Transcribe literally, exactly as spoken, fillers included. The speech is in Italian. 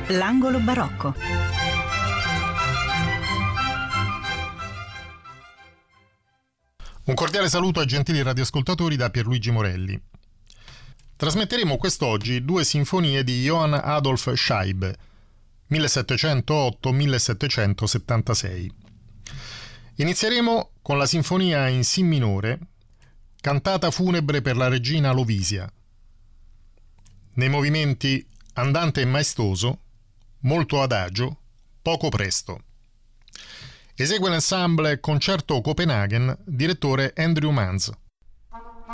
L'angolo barocco. Un cordiale saluto ai gentili radioascoltatori da Pierluigi Morelli. Trasmetteremo quest'oggi due sinfonie di Johann Adolph Scheibe, millesettecentootto millesettecentosettantasei. Inizieremo con la sinfonia in Si minore, Cantata funebre per la regina Lovisia. Nei movimenti andante e maestoso, molto adagio, poco presto. Esegue l'ensemble Concerto Copenaghen, direttore Andrew Manz.